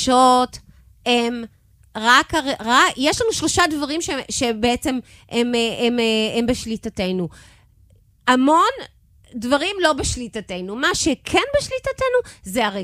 הרגשות הם יש לנו 3 דברים שבעצם הם בשליטתנו. המון דברים לא בשליטתנו. מה שכן בשליטתנו זה הרגשות.